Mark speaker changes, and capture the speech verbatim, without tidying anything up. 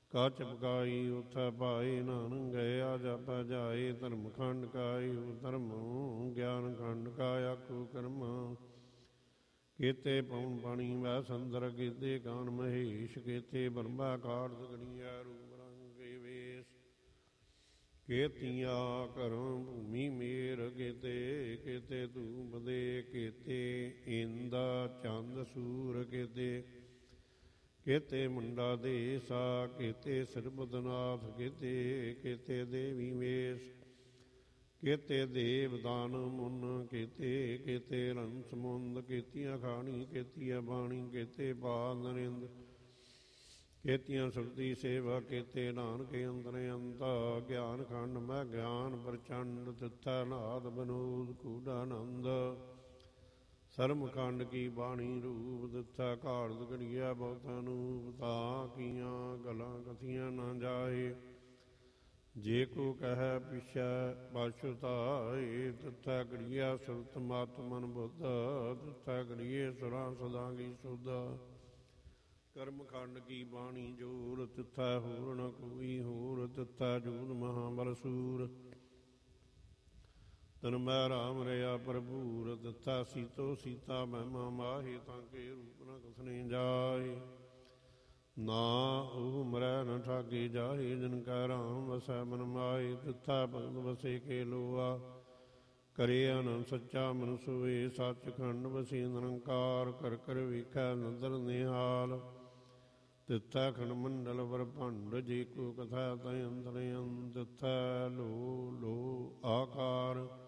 Speaker 1: ਕੱਚ ਪਕਾਈ ਉਥੈ ਪਾਏ, ਨਾਨਕ ਗਇਆ ਜਾਪੈ ਜਾਏ। ਧਰਮ ਖੰਡ ਕਾਈ ਧਰਮ, ਗਿਆਨ ਖੰਡ ਕਾ ਆਖੂ ਕਰਮ। ਕੀਤੇ ਪਉਣ ਪਾਣੀ ਵੈ ਸੰਦਰ, ਕੀਤੇ ਕਾਨ ਮਹੇਸ਼। ਕੀਤੇ ਬਰਮਾ ਕਾਰਜ ਗਣੀਐ, ਰੂਪ ਰੰਗ ਕੇ ਵੇਸ। ਕੀਤੀਆਂ ਕਰਮ ਭੂਮੀ ਮੇਰ, ਕੀਤੇ ਕੀਤੇ ਧੂਪ ਦੇ। ਕੀਤੇ ਇੰਦ ਚੰਦ ਸੂਰ, ਕੀਤੇ ਕੀਤੇ ਮੁੰਡਾ ਦੇਸਾ। ਕੀਤੇ ਸਰਬਦਨਾਥ, ਕੀਤੇ ਕੀਤੇ ਦੇਵੀ ਵੇਸ। ਕੀਤੇ ਦੇਵ ਦਾਨ ਮੁਨ, ਕੀਤੇ ਕੀਤੇ ਰੰਸ ਮੁੰਦ। ਕੀਤੀਆਂ ਖਾਣੀ ਕੀਤੀਆਂ ਬਾਣੀ, ਕੀਤੇ ਬਾਲ ਨਰਿੰਦ। ਕੀਤੀਆਂ ਸੁਰਤੀ ਸੇਵਾ, ਕੀਤੇ ਨਾਨਕ ਅੰਤਰ ਅੰਤ। ਗਿਆਨ ਖੰਡ ਮੈਂ ਗਿਆਨ ਪ੍ਰਚੰਡ, ਤਿੱਥੈ ਨਾਦ ਬਨੋਦ ਕੂਡਾਨੰਦ। ਸਰਮ ਖੰਡ ਕੀ ਬਾਣੀ ਰੂਪ, ਦਿੱਥੈ ਘਾੜਤ ਘੜੀਐ ਬਹੁਤਾ ਨੂਪ। ਤਾਂ ਕੀਆਂ ਗਲਾਂ ਕਥੀਆਂ ਨਾ ਜਾਏ, ਜੇ ਕੋ ਕਹਿ ਪਿਛੈ ਪਛੁਤਾਏ। ਤਿੱਥੈ ਘੜੀਐ ਸੁਰਤ ਮਤ ਮਨ ਬੁੱਧ, ਤਿੱਥੈ ਘੜੀਐ ਸੁਰਾਂ ਸਦਾ ਕੀ ਸੁਧ। ਕਰਮ ਖੰਡ ਕੀ ਬਾਣੀ ਜੋਰ, ਤਿੱਥੈ ਹੋਰ ਨ ਕੋਈ ਹੋਰ। ਤਿੱਥੈ ਜੂਦ ਮਹਾਬਲ ਸੂਰ, ਤਨ ਮੈਂ ਰਾਮ ਰਿਆ ਭਰਪੂਰ। ਤਿੱਥੈ ਸੀਤੋ ਸੀਤਾ ਮਹਿਮਾ ਮਾਹੀ, ਤਾਂ ਕੇ ਰੂਪ ਨ ਕਥਨੇ ਜਾਏ। ਨਾ ਉਹ ਮਰੈ ਨ ਠਾਗੇ ਜਾਏ, ਜਿਨ ਕੈ ਰਾਮ ਵਸੈ ਮਨ ਮਾਏ। ਤਿੱਥੈ ਭਗਤ ਵਸੇ ਕੇ ਲੋਆ, ਕਰੇ ਆਨੰਦ ਸੱਚਾ ਮਨ ਸੋਏ। ਸੱਚ ਖੰਡ ਵਸੀ ਨਿਰੰਕਾਰ, ਕਰ ਕਰ ਵੇਖੈ ਨਦਰ ਨਿਹਾਲ। ਤਿੱਥੈ ਖੰਡ ਮੰਡਲ ਬ੍ਰਹਮੰਡ, ਜੇ ਕੋ ਕਥੈ ਤੈ ਅੰਤਰ ਅੰਤ। ਤਿੱਥੈ ਲੋ ਲੋ ਆਕਾਰ,